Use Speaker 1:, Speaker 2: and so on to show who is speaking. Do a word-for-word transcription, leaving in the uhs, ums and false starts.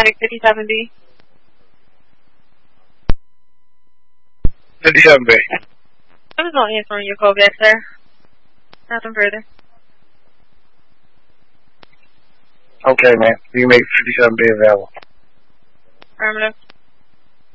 Speaker 1: Paramedic fifty-seven B.
Speaker 2: fifty-seven B.
Speaker 1: I was not answering your call back, sir. Nothing further.
Speaker 2: Okay, man. You can make fifty-seven B available.
Speaker 1: Affirmative.